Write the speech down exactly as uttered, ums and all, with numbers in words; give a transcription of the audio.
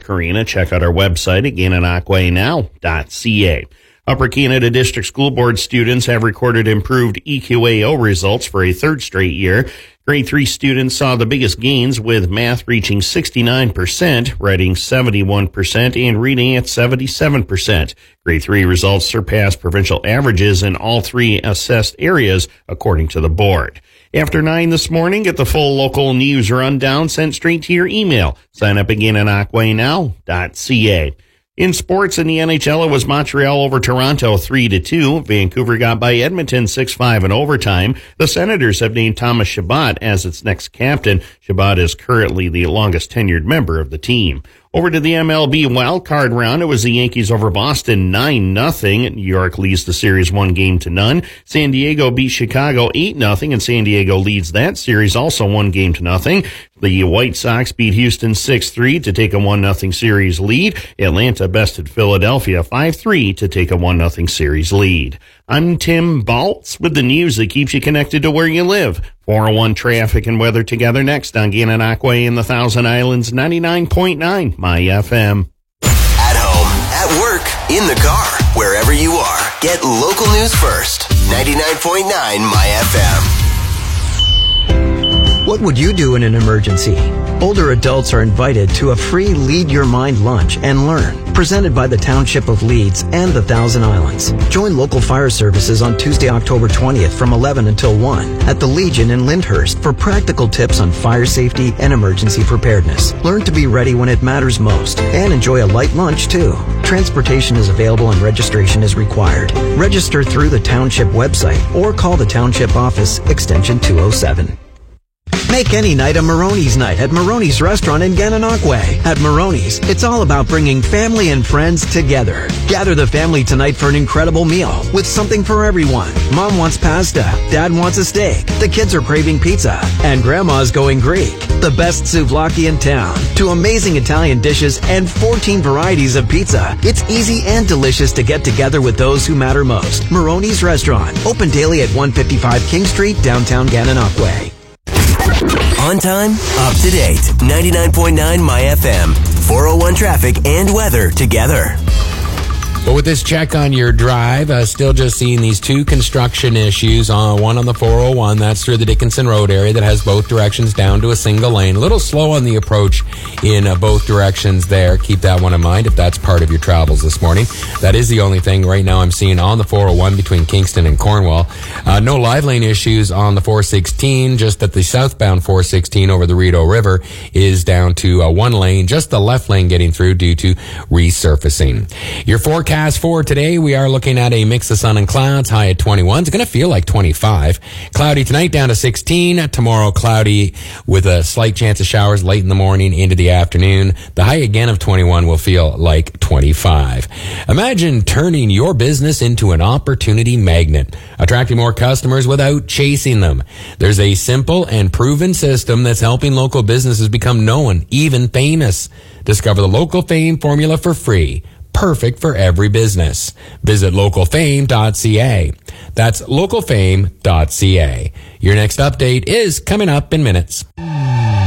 Arena, check out our website at gananoque now dot c a. Upper Canada District School Board students have recorded improved E Q A O results for a third straight year. Grade three students saw the biggest gains, with math reaching sixty-nine percent, writing seventy-one percent, and reading at seventy-seven percent. Grade three results surpassed provincial averages in all three assessed areas, according to the board. After nine this morning, get the full local news rundown sent straight to your email. Sign up at gananoque now dot c a. In sports, in the N H L, it was Montreal over Toronto three to two. Vancouver got by Edmonton six five in overtime. The Senators have named Thomas Chabot as its next captain. Chabot is currently the longest tenured member of the team. Over to the M L B wildcard round, it was the Yankees over Boston nine nothing. New York leads the series one game to none. San Diego beat Chicago eight nothing, and San Diego leads that series also one game to nothing. The White Sox beat Houston six three to take a one nothing series lead. Atlanta bested Philadelphia five three to take a one nothing series lead. I'm Tim Baltz with the news that keeps you connected to where you live. four oh one traffic and weather together next on Gananoque in the Thousand Islands, ninety-nine point nine My F M. At home, at work, in the car, wherever you are, get local news first. ninety-nine point nine My F M. What would you do in an emergency? Older adults are invited to a free Lead Your Mind lunch and learn, presented by the Township of Leeds and the Thousand Islands. Join local fire services on Tuesday, October twentieth from eleven until one at the Legion in Lyndhurst for practical tips on fire safety and emergency preparedness. Learn to be ready when it matters most and enjoy a light lunch too. Transportation is available and registration is required. Register through the Township website or call the Township office extension two oh seven. Make any night a Maroney's night at Maroney's Restaurant in Gananoque. At Maroney's, it's all about bringing family and friends together. Gather the family tonight for an incredible meal with something for everyone. Mom wants pasta, Dad wants a steak, the kids are craving pizza, and Grandma's going Greek. The best souvlaki in town, two amazing Italian dishes, and fourteen varieties of pizza. It's easy and delicious to get together with those who matter most. Maroney's Restaurant, open daily at one fifty-five King Street, downtown Gananoque. On time, up to date. ninety-nine point nine My F M. four oh one traffic and weather together. But with this check on your drive, uh, still just seeing these two construction issues. Uh, one on the four oh one, that's through the Dickinson Road area that has both directions down to a single lane. A little slow on the approach in uh, both directions there. Keep that one in mind if that's part of your travels this morning. That is the only thing right now I'm seeing on the four oh one between Kingston and Cornwall. Uh, no live lane issues on the four sixteen, just that the southbound four sixteen over the Rideau River is down to uh, one lane, just the left lane getting through due to resurfacing. Your forecast for today, we are looking at a mix of sun and clouds, high at twenty-one. It's going to feel like twenty-five. Cloudy tonight, down to sixteen. Tomorrow, cloudy with a slight chance of showers late in the morning into the afternoon. The high again of twenty-one will feel like twenty-five. Imagine turning your business into an opportunity magnet, attracting more customers without chasing them. There's a simple and proven system that's helping local businesses become known, even famous. Discover the Local Fame formula for free. Perfect for every business. Visit local fame dot c a. That's local fame dot c a. Your next update is coming up in minutes.